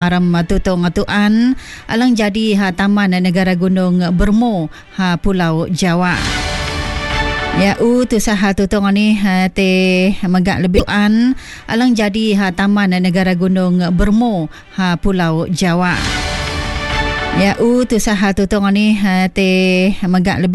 haram tutong atuan alang jadi Taman Negara Gunung Bermo Pulau Jawa. Ya tu saha tutong ni te magak lebih an alang jadi Taman Negara Gunung Bermo Pulau Jawa. Ya tu saha tutong ni te magak lebih